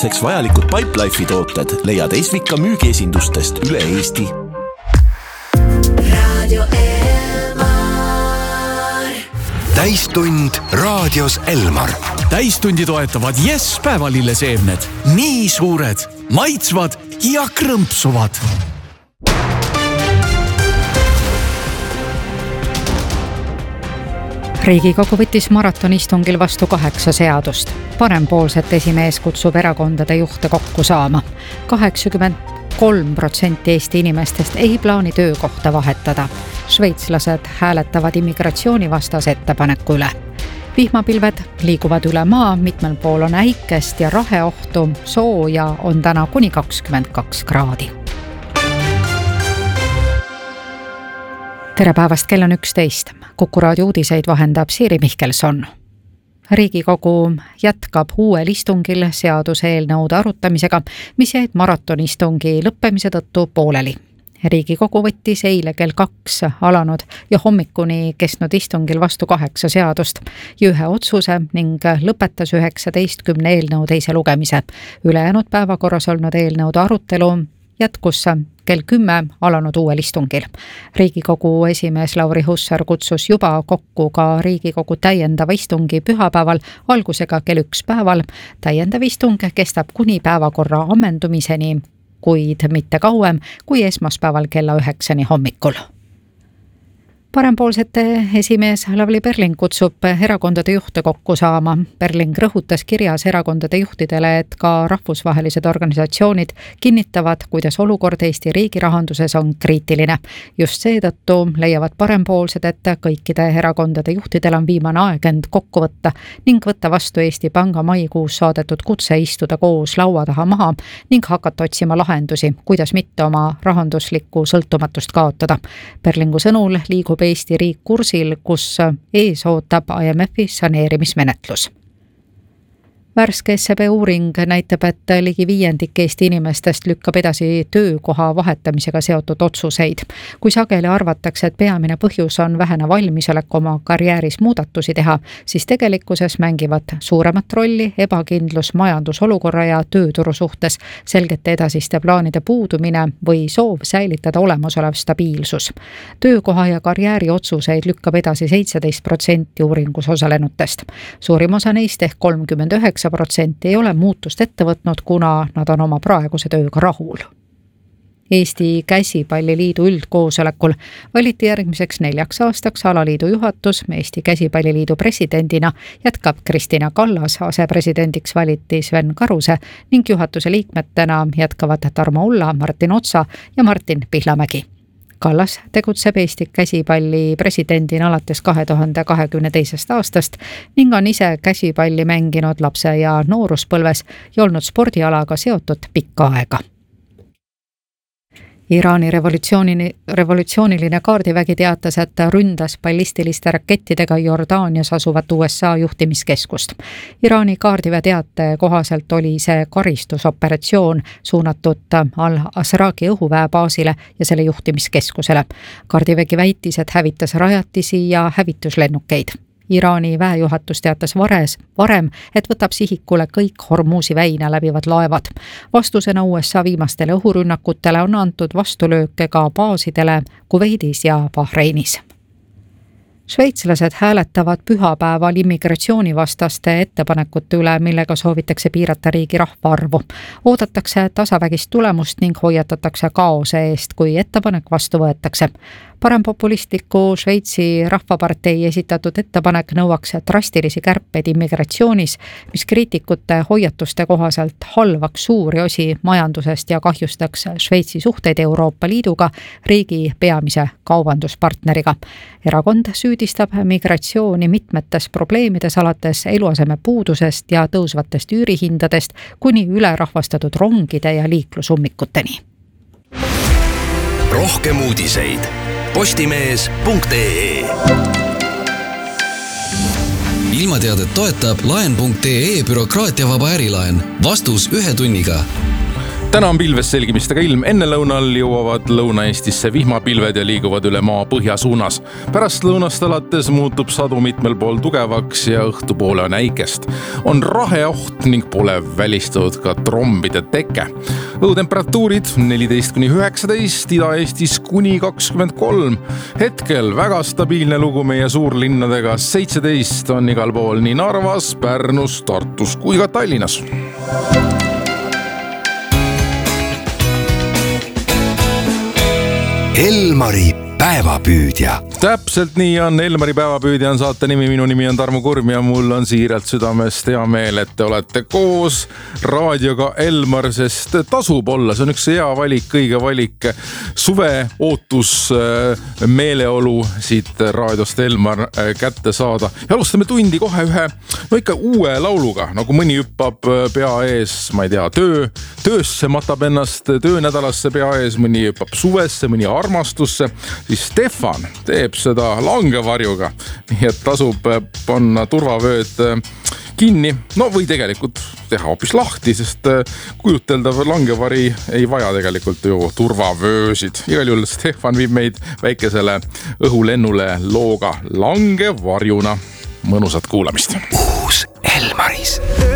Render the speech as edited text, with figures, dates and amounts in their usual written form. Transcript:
vajalikud Pipelife'i tooted leiad Esvika müügiesindustest üle Eesti. Radio Elmar. Täistund raadios Elmar. Täistundi toetavad Yes päevalilleseemned. Nii suured, maitsvad ja krõmpsuvad. Riigikogu võttis maratonistungil vastu 8 seadust. Parempoolset esimees kutsub erakondade juhte kokku saama. 83% Eesti inimestest ei plaani töökohta vahetada. Šveitslased hääletavad immigratsioonivastase ettepaneku üle. Vihmapilved liiguvad üle maa, mitmel pool on äikest ja raheohtu, sooja on täna kuni 22 kraadi. Tere päevast, kell on 11. Kuku raadio uudiseid vahendab Siiri Mihkelson. Riigikogu jätkab uuel istungil seaduseelnõude arutamisega, mis jäid maratonistungi lõppemise tõttu pooleli. Riigikogu võttis eile kell 2 alanud ja hommikuni kestnud istungil vastu 8 seadust ja 1 otsuse ning lõpetas 19 eelnõu teise lugemise. Ülejäänud päevakorras olnud eelnõude arutelu jätkus kell 10 alanud uuel istungil. Riigikogu esimees Lauri Hussar kutsus juba kokku ka Riigikogu täiendava istungi pühapäeval algusega kell 1 päeval. Täiendav istung kestab kuni päevakorra ammendumiseni, kuid mitte kauem kui esmaspäeval kella 9 hommikul. Parempoolsete esimees Lavly Perling kutsub erakondade juhte kokku saama. Perling rõhutas kirjas erakondade juhtidele, et ka rahvusvahelised organisatsioonid kinnitavad, kuidas olukord Eesti riigi rahanduses on kriitiline. Just seetõttu leiavad parempoolsed, et kõikide erakondade juhtidel on viimane aeg end kokku võtta ning võtta vastu Eesti Panga maikuus saadetud kutse istuda koos laua taha maha ning hakata otsima lahendusi, kuidas mitte oma rahanduslikku sõltumatust kaotada. Perlingu sõnul liigub Eesti riik kursil, kus ees ootab IMFi saneerimismenetlus. Värske SEB uuring näitab, et ligi 1/5 Eesti inimestest lükkab edasi töökoha vahetamisega seotud otsuseid. Kui sageli arvatakse, et peamine põhjus on vähene valmisolek oma karjääris muudatusi teha, siis tegelikkuses mängivad suuremat rolli ebakindlus majandusolukorra ja tööturu suhtes, selgete edasiste plaanide puudumine või soov säilitada olemasolev stabiilsus. Töökoha ja karjääri otsuseid lükkab edasi 17% uuringus osalenutest. Suurim osa neist ehk 39% ei ole muutust ette võtnud, kuna nad on oma praeguse tööga rahul. Eesti Käsipalliliidu üldkoosolekul valiti järgmiseks 4 aastaks alaliidu juhatus. Eesti Käsipalliliidu presidendina jätkab Kristina Kallas, asepresidendiks valiti Sven Karuse ning juhatuse liikmetena jätkavad Tarmo Ulla, Martin Otsa ja Martin Pihlamägi. Kallas tegutseb Eesti Käsipalli presidendina alates 2022. aastast ning on ise käsipalli mänginud lapse- ja nooruspõlves ja olnud spordialaga seotud pikka aega. Iraani revolutsiooniline kaardivägi teatas, et ründas ballistiliste rakettidega Jordaanias asuvat USA juhtimiskeskust. Iraani kaardiväe teate kohaselt oli see karistusoperatsioon suunatud Al-Asraqi õhuväebaasile ja selle juhtimiskeskusele. Kaardivägi väitis, et hävitas rajatisi ja hävituslennukeid. Iraani väejuhatus teatas varem, et võtab sihikule kõik Hormuzi väina läbivad laevad. Vastusena USA viimastele õhurünnakutele on antud vastulööke ka baasidele Kuveidis ja Bahreinis. Šveitslased hääletavad pühapäeval immigratsioonivastaste ettepanekute üle, millega soovitakse piirata riigi rahvaarvu. Oodatakse tasavägist tulemust ning hoiatatakse kaose eest, kui ettepanek vastu võetakse. Parempopulistliku Šveitsi rahvapartei esitatud ettepanek nõuaks drastilisi kärpeid immigratsioonis, mis kriitikute hoiatuste kohaselt halvaks suuri osi majandusest ja kahjustaks Šveitsi suhteid Euroopa Liiduga, riigi peamise kaubanduspartneriga. Erakond süüdistab migratsiooni mitmetes probleemides alates eluaseme puudusest ja tõusvatest üürihindadest kuni ülerahvastatud rongide ja liiklusummikuteni. Rohkem uudiseid postimees.ee. Ilmateadet toetab laen.ee bürokraatiavaba ärilaen. Vastus 1 tunniga. Täna on pilves selgimistega ilm. Enne lõunal jõuavad Lõuna-Eestisse vihmapilved ja liiguvad üle maa põhja suunas. Pärast lõunast alates muutub sadu mitmel pool tugevaks ja õhtupoole on äikest. On raheoht ning pole välistatud ka trombide teke. Õhutemperatuurid 14–19, Ida-Eestis kuni 23. Hetkel väga stabiilne lugu meie suurlinnadega. 17 on igal pool nii Narvas, Pärnus, Tartus kui ka Tallinnas. Elmari päevapüüdja. Täpselt nii on. Elmari päevapüüdja on saate nimi. Minu nimi on Tarmo Kurm ja mul on siiralt südamest hea meel, et te olete koos raadioga Elmar, sest tasub olla. See on üks hea valik, kõige valik. Suve ootus meeleolu siit raadiost Elmar kätte saada. Ja alustame tundi kohe ühe ikka uue lauluga, nagu mõni hüppab pea ees, ma ei tea, töösse matab ennast töönädalasse pea ees, mõni hüppab suvesse, mõni armastusse. Siis Stefan teeb seda langevarjuga, nii et tasub panna turvavööd kinni, no või tegelikult teha hoopis lahti, sest kujuteldav langevari ei vaja tegelikult ju turvavöösid. Igal juhul Stefan viib meid väikesele õhulennule looga langevarjuna. Mõnusat kuulamist. Uus Elmaris.